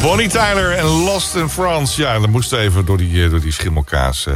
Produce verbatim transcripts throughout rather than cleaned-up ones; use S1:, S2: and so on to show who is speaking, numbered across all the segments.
S1: Bonnie Tyler en Lost in France. Ja, dat moest even door die, door die schimmelkaas. Uh,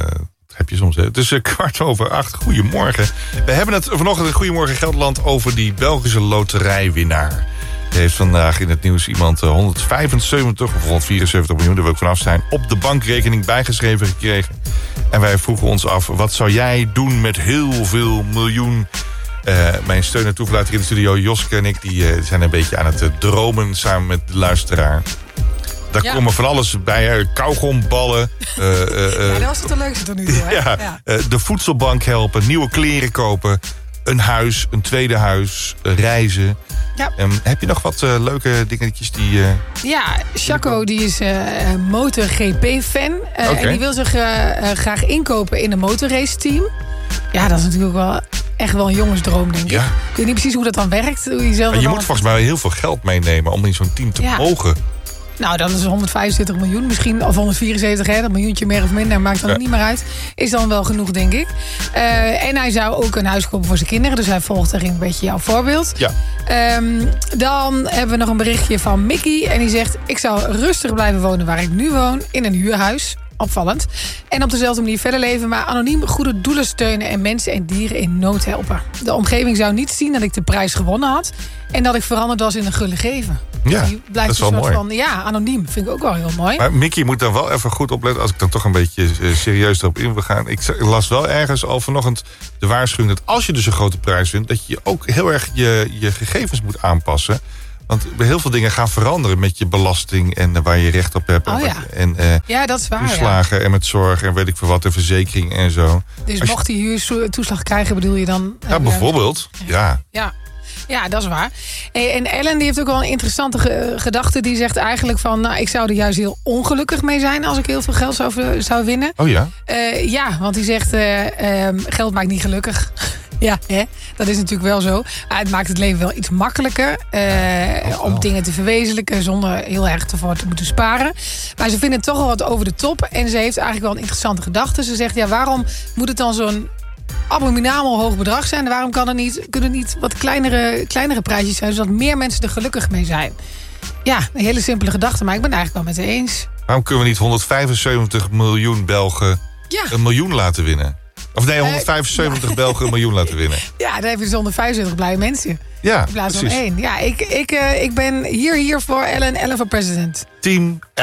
S1: heb je soms, hè? Het is uh, kwart over acht. Goedemorgen. We hebben het vanochtend in Goedemorgen Gelderland over die Belgische loterijwinnaar. Er heeft vandaag in het nieuws iemand honderdvijfenzeventig of honderdvierenzeventig miljoen, daar wil ik vanaf zijn, op de bankrekening bijgeschreven gekregen. En wij vroegen ons af, wat zou jij doen met heel veel miljoen? Uh, mijn steun en toeverlaat hier in de studio, Joske en ik, die, uh, die zijn een beetje aan het uh, dromen samen met de luisteraar. Daar ja. komen van alles bij, uh, kauwgomballen. Uh, uh, uh,
S2: ja, dat was het de leukste tot nu toe. Hè?
S1: ja, ja. Uh, de voedselbank helpen, nieuwe kleren kopen, een huis, een tweede huis, uh, reizen. Ja. Um, heb je nog wat uh, leuke dingetjes die... Uh,
S2: ja, Chaco die is uh, MotoGP-fan. Uh, okay. En die wil zich uh, uh, graag inkopen in een motorrace-team. Ja, dat is natuurlijk wel echt wel een jongensdroom, denk ik. Ja. Ik weet niet precies hoe dat dan werkt. Hoe je zelf
S1: maar je moet
S2: dan...
S1: volgens mij heel veel geld meenemen om in zo'n team te ja. mogen.
S2: Nou, dan is honderdvijfenzestig miljoen. Misschien, of honderdvierenzeventig, hè, dat miljoentje meer of minder. Maakt dan ja. niet meer uit. Is dan wel genoeg, denk ik. Uh, en hij zou ook een huis kopen voor zijn kinderen. Dus hij volgt daarin een beetje jouw voorbeeld.
S1: Ja.
S2: Um, dan hebben we nog een berichtje van Mickey. En die zegt, ik zou rustig blijven wonen waar ik nu woon. In een huurhuis. Opvallend. En op dezelfde manier verder leven, maar anoniem goede doelen steunen en mensen en dieren in nood helpen. De omgeving zou niet zien dat ik de prijs gewonnen had en dat ik veranderd was in een gulle geven.
S1: Ja, dat is wel mooi.
S2: Van, ja, anoniem vind ik ook wel heel mooi.
S1: Maar Mickey moet dan wel even goed opletten, als ik dan toch een beetje serieus erop in wil gaan. Ik las wel ergens al vanochtend de waarschuwing dat als je dus een grote prijs wint, dat je ook heel erg je, je gegevens moet aanpassen. Want heel veel dingen gaan veranderen met je belasting en waar je recht op hebt.
S2: Oh, ja.
S1: En uh,
S2: ja, dat is waar.
S1: toeslagen ja. en met zorg en weet ik veel wat, en verzekering en zo.
S2: Dus Als mocht hij huurtoeslag krijgen, bedoel je dan?
S1: Ja, bijvoorbeeld. Ja.
S2: Ja. Ja, dat is waar. En Ellen die heeft ook wel een interessante ge- gedachte. Die zegt eigenlijk van, nou, ik zou er juist heel ongelukkig mee zijn als ik heel veel geld zou, zou winnen.
S1: Oh ja?
S2: Uh, ja, want die zegt, uh, um, geld maakt niet gelukkig. Ja, hè? Dat is natuurlijk wel zo. Maar het maakt het leven wel iets makkelijker. Uh, oh, om dingen te verwezenlijken zonder heel erg ervoor te moeten sparen. Maar ze vinden het toch wel wat over de top. En ze heeft eigenlijk wel een interessante gedachte. Ze zegt, ja, waarom moet het dan zo'n abominabel hoog bedrag zijn? Waarom kan het niet, kunnen het niet wat kleinere, kleinere prijsjes zijn, zodat meer mensen er gelukkig mee zijn? Ja, een hele simpele gedachte, maar ik ben het eigenlijk wel met haar eens.
S1: Waarom kunnen we niet honderdvijfenzeventig miljoen Belgen ja. een miljoen laten winnen? Of nee, honderdvijfenzeventig uh, Belgen een miljoen laten winnen.
S2: Ja, dan heb je dus honderdvijfenzeventig blije mensen.
S1: Ja,
S2: in plaats
S1: precies.
S2: van één. Ja, ik, ik, uh, ik ben hier, hier voor Ellen, Ellen voor president.
S1: Team Ellen.